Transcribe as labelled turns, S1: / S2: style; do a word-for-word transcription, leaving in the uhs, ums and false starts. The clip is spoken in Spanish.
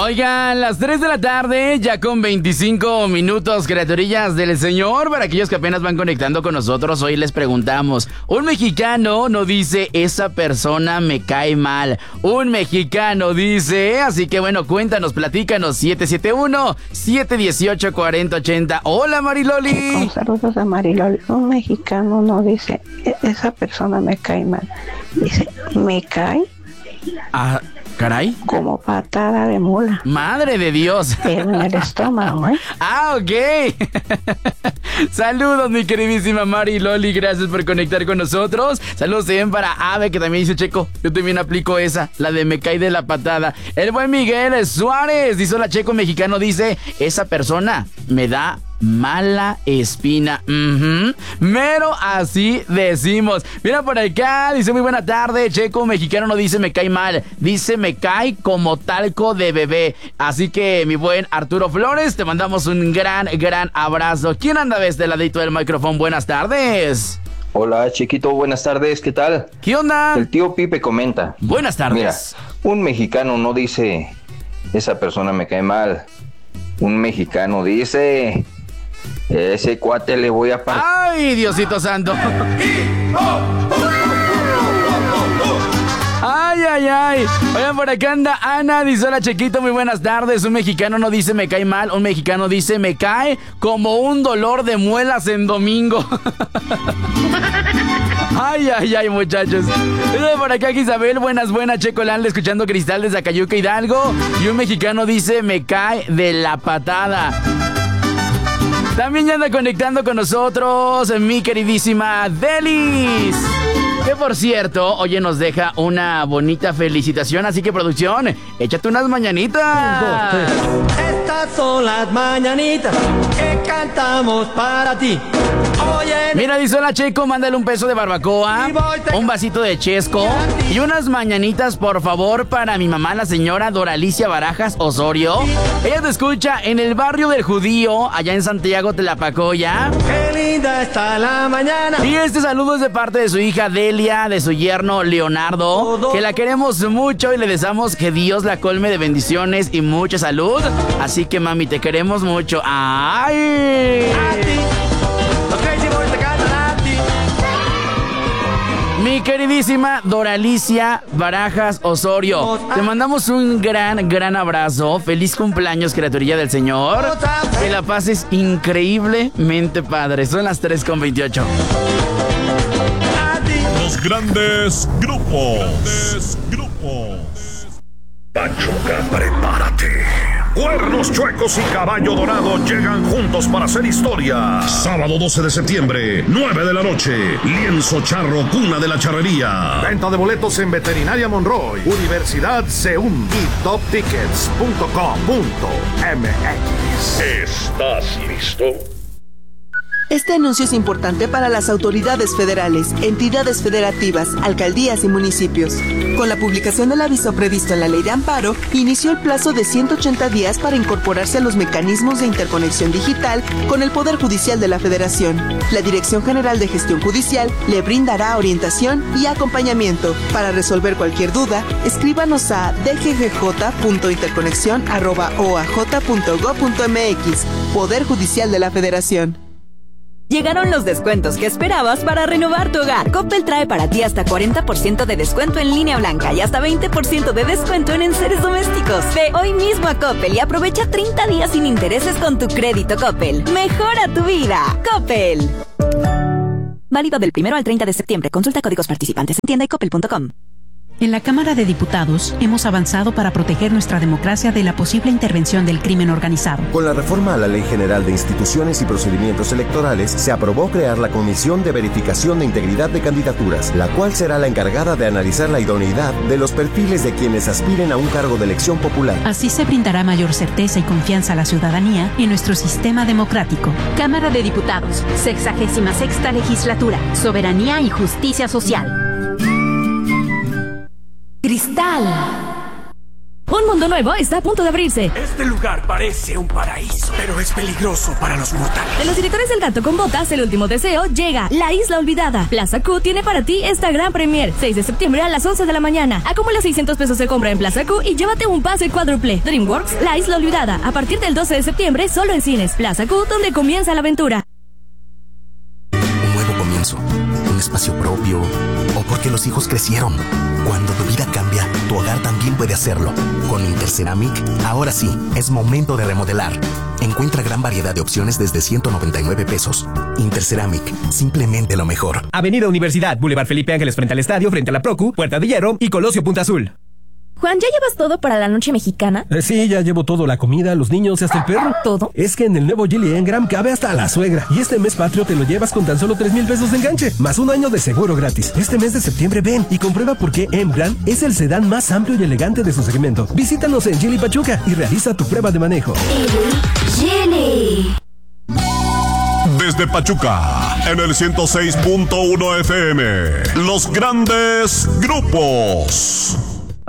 S1: Oigan, las tres de la tarde, ya con veinticinco minutos, criaturillas del Señor. Para aquellos que apenas van conectando con nosotros, hoy les preguntamos: un mexicano no dice esa persona me cae mal. Un mexicano dice, así que bueno, cuéntanos, platícanos. siete siete uno, siete uno ocho, cuatro cero ocho cero. Hola, Mariloli.
S2: Con saludos a Mariloli. Un mexicano no dice esa persona me cae mal. Dice, me cae.
S1: Ah, caray.
S2: Como patada de mula.
S1: Madre de Dios.
S2: Pero en el estómago, ¿eh?
S1: Ah, ok. Saludos, mi queridísima Mari Loli. Gracias por conectar con nosotros. Saludos también para Ave, que también dice Checo. Yo también aplico esa, la de me cae de la patada. El buen Miguel Suárez, dice hola Checo, mexicano, dice esa persona me da mala espina. Uh-huh. Mero así decimos. Mira por acá, dice muy buena tarde. Checo, mexicano, no dice me cae mal, dice me cae como talco de bebé. Así que mi buen Arturo Flores, te mandamos un gran, gran abrazo. ¿Quién anda desde el ladito del micrófono? Buenas tardes.
S3: Hola, chiquito, buenas tardes, ¿qué tal?
S1: ¿Qué onda?
S3: El tío Pipe comenta.
S1: Buenas tardes.
S3: Mira, un mexicano no dice esa persona me cae mal. Un mexicano dice ese cuate le voy a partir.
S1: ¡Ay, Diosito santo! ¡Ay, ay, ay! Oigan, por acá anda Ana, dice hola Chequito, muy buenas tardes. Un mexicano no dice me cae mal, un mexicano dice me cae como un dolor de muelas en domingo. Ay, ay, ay, muchachos. Dice por acá Isabel, buenas, buenas, Checo Landa, escuchando Cristal desde Acayuca, Hidalgo. Y un mexicano dice me cae de la patada. También ya anda conectando con nosotros mi queridísima Delis, que por cierto, oye, nos deja una bonita felicitación. Así que producción, échate unas mañanitas.
S4: Estas son las mañanitas que cantamos para ti. Oye,
S1: mira, dice hola Checo, mándale un peso de barbacoa, un vasito de chesco y unas mañanitas, por favor, para mi mamá, la señora Doralicia Barajas Osorio. Ella te escucha en el barrio del Judío, allá en Santiago Tlapacoya.
S4: Qué linda está la mañana.
S1: Y este saludo es de parte de su hija Delia, de su yerno Leonardo, que la queremos mucho y le deseamos que Dios la colme de bendiciones y mucha salud. Así que mami, te queremos mucho. ¡Ay!
S4: A ti.
S1: Mi queridísima Doralicia Barajas Osorio, te mandamos un gran, gran abrazo. Feliz cumpleaños, criaturilla del Señor. Que la pases increíblemente padre. Son las tres con veintiocho.
S5: Los grandes grupos. Grandes grupos. Pachuca, prepárate. Cuernos Chuecos y Caballo Dorado llegan juntos para hacer historia. Sábado doce de septiembre, nueve de la noche. Lienzo Charro, cuna de la charrería.
S6: Venta de boletos en Veterinaria Monroy, Universidad Seúl y top tickets punto com punto m x.
S5: ¿Estás listo?
S7: Este anuncio es importante para las autoridades federales, entidades federativas, alcaldías y municipios. Con la publicación del aviso previsto en la Ley de Amparo, inició el plazo de ciento ochenta días para incorporarse a los mecanismos de interconexión digital con el Poder Judicial de la Federación. La Dirección General de Gestión Judicial le brindará orientación y acompañamiento. Para resolver cualquier duda, escríbanos a d g g j punto interconexión arroba o a j punto gob punto m x. Poder Judicial de la Federación.
S8: Llegaron los descuentos que esperabas para renovar tu hogar. Coppel trae para ti hasta cuarenta por ciento de descuento en línea blanca y hasta veinte por ciento de descuento en enseres domésticos. Ve hoy mismo a Coppel y aprovecha treinta días sin intereses con tu crédito Coppel. Mejora tu vida. Coppel. Válido del primero al treinta de septiembre. Consulta códigos participantes en tienda y coppel punto com.
S9: En la Cámara de Diputados hemos avanzado para proteger nuestra democracia de la posible intervención del crimen organizado.
S10: Con la reforma a la Ley General de Instituciones y Procedimientos Electorales, se aprobó crear la Comisión de Verificación de Integridad de Candidaturas, la cual será la encargada de analizar la idoneidad de los perfiles de quienes aspiren a un cargo de elección popular.
S9: Así se brindará mayor certeza y confianza a la ciudadanía en nuestro sistema democrático.
S11: Cámara de Diputados, sexagésima sexta legislatura, Soberanía y Justicia Social.
S8: Cristal. Un mundo
S12: mundo nuevo está a punto de abrirse.
S13: Este lugar parece un paraíso, pero es peligroso para los mortales.
S12: De los directores del Gato con Botas, El último deseo, llega La Isla Olvidada. Plaza Q tiene para ti esta gran premier. seis de septiembre a las once de la mañana. Acumula seiscientos pesos de compra en Plaza Q y llévate un pase cuádruple. DreamWorks, La Isla Olvidada. A partir del doce de septiembre, solo en cines. Plaza Q, donde comienza la aventura.
S14: Un nuevo comienzo. Un espacio propio. O porque los hijos crecieron. Cuando tu vida cambia, tu hogar también puede hacerlo. Con Interceramic, ahora sí, es momento de remodelar. Encuentra gran variedad de opciones desde ciento noventa y nueve pesos. Interceramic, simplemente lo mejor.
S15: Avenida Universidad, Boulevard Felipe Ángeles frente al estadio, frente a la Procu, Puerta de Hierro y Colosio Punta Azul.
S12: Juan, ¿ya llevas todo para la noche mexicana?
S16: Eh, sí, ya llevo todo, la comida, los niños y hasta el perro.
S12: ¿Todo?
S16: Es que en el nuevo Geely Engram cabe hasta la suegra. Y este mes patrio te lo llevas con tan solo tres mil pesos de enganche, más un año de seguro gratis. Este mes de septiembre ven y comprueba por qué Engram es el sedán más amplio y elegante de su segmento. Visítanos en Geely Pachuca y realiza tu prueba de manejo.
S5: Geely. Desde Pachuca, en el ciento seis punto uno F M, los grandes grupos.